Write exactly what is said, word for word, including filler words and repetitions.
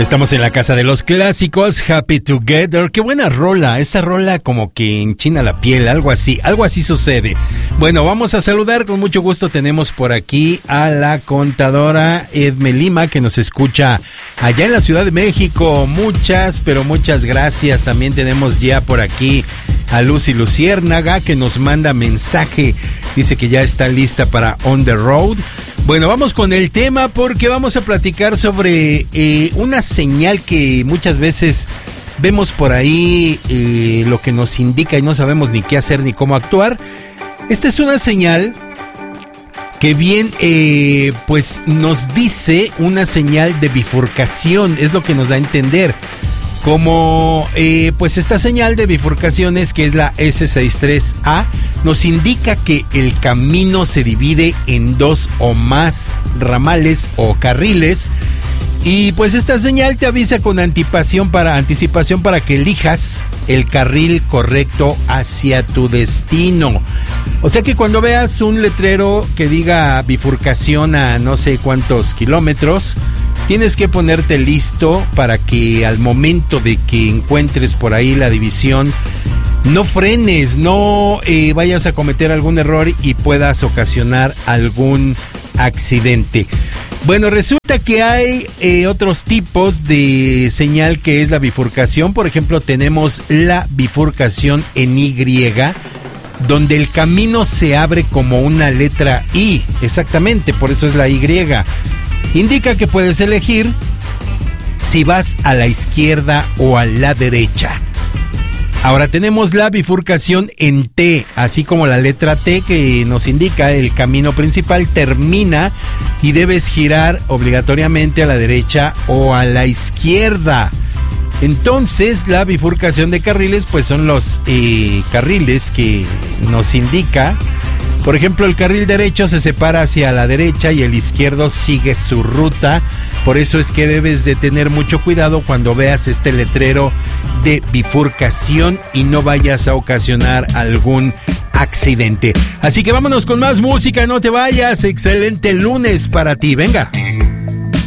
Estamos en la casa de los clásicos, Happy Together. Qué buena rola, esa rola como que enchina la piel, algo así, algo así sucede. Bueno, vamos a saludar, con mucho gusto tenemos por aquí a la contadora Edme Lima, que nos escucha allá en la Ciudad de México. Muchas, pero muchas gracias. También tenemos ya por aquí a Lucy Luciérnaga, que nos manda mensaje, dice que ya está lista para On the Road. Bueno, vamos con el tema porque vamos a platicar sobre eh, una señal que muchas veces vemos por ahí, eh, lo que nos indica y no sabemos ni qué hacer ni cómo actuar. Esta es una señal que bien, eh, pues nos dice una señal de bifurcación, es lo que nos da a entender. Como eh, pues esta señal de bifurcaciones, que es la ese sesenta y tres A, nos indica que el camino se divide en dos o más ramales o carriles, y pues esta señal te avisa con anticipación para, anticipación para que elijas el carril correcto hacia tu destino. O sea que cuando veas un letrero que diga bifurcación a no sé cuántos kilómetros, tienes que ponerte listo para que al momento de que encuentres por ahí la división, no frenes, no eh, vayas a cometer algún error y puedas ocasionar algún accidente. Bueno, resulta que hay eh, otros tipos de señal que es la bifurcación. Por ejemplo, tenemos la bifurcación en Y, donde el camino se abre como una letra I. Exactamente, por eso es la Y. Indica que puedes elegir si vas a la izquierda o a la derecha. Ahora tenemos la bifurcación en T, así como la letra T, que nos indica el camino principal termina y debes girar obligatoriamente a la derecha o a la izquierda. Entonces, la bifurcación de carriles, pues son los eh, carriles que nos indica. Por ejemplo, el carril derecho se separa hacia la derecha y el izquierdo sigue su ruta. Por eso es que debes de tener mucho cuidado cuando veas este letrero de bifurcación y no vayas a ocasionar algún accidente. Así que vámonos con más música, no te vayas. Excelente lunes para ti, venga.